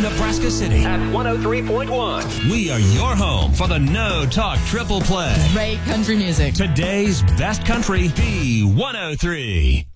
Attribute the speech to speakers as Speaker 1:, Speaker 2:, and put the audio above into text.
Speaker 1: Nebraska City
Speaker 2: at 103.1.
Speaker 1: We are your home for the No Talk Triple Play.
Speaker 3: Great country music.
Speaker 1: Today's best country, B103.